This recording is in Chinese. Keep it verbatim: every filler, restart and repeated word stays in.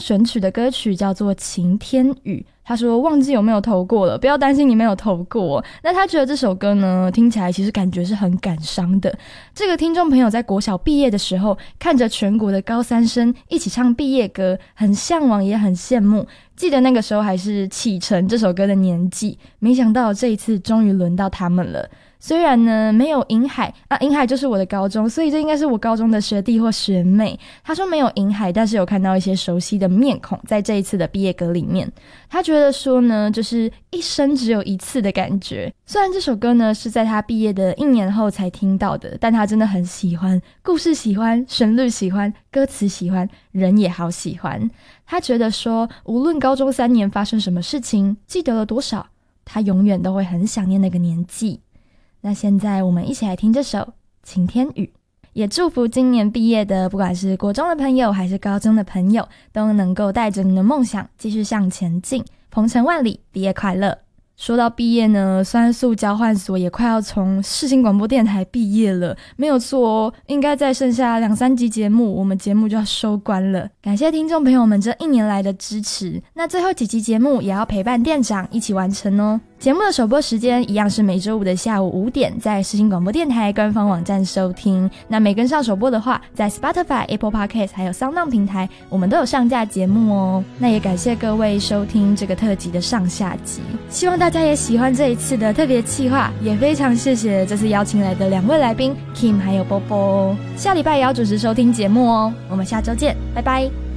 选曲的歌曲叫做《晴天雨》，他说忘记有没有投过了，不要担心你没有投过。那他觉得这首歌呢，听起来其实感觉是很感伤的。这个听众朋友在国小毕业的时候，看着全国的高三生一起唱毕业歌，很向往也很羡慕。记得那个时候还是启程这首歌的年纪，没想到这一次终于轮到他们了。虽然呢没有银海啊，银海就是我的高中，所以这应该是我高中的学弟或学妹。他说没有银海，但是有看到一些熟悉的面孔在这一次的毕业歌里面。他觉得说呢，就是一生只有一次的感觉。虽然这首歌呢是在他毕业的一年后才听到的，但他真的很喜欢，故事喜欢，旋律喜欢，歌词喜欢，人也好喜欢。他觉得说，无论高中三年发生什么事情，记得了多少，他永远都会很想念那个年纪。那现在我们一起来听这首《晴天雨》，也祝福今年毕业的不管是国中的朋友还是高中的朋友，都能够带着你的梦想继续向前进，鹏程万里，毕业快乐。说到毕业呢，酸素交换所也快要从世新广播电台毕业了，没有错哦，应该再剩下两三集节目，我们节目就要收官了。感谢听众朋友们这一年来的支持，那最后几集节目也要陪伴店长一起完成哦。节目的首播时间一样是每周五的下午五点，在世新广播电台官方网站收听。那没跟上首播的话，在 Spotify、Apple Podcast 还有 SoundOn 平台，我们都有上架节目哦。那也感谢各位收听这个特辑的上下集，希望大家也喜欢这一次的特别企划，也非常谢谢这次邀请来的两位来宾 Kim 还有波波。下礼拜也要准时收听节目哦，我们下周见，拜拜。